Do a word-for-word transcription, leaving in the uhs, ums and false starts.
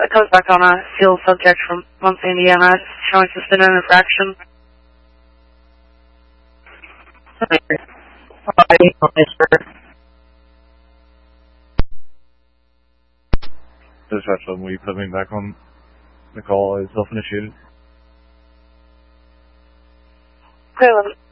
that comes back on a field subject from Muncie, Indiana, showing suspended infraction. Dispatch, will you put me back on the call? Is self-initiated. Clear eleven.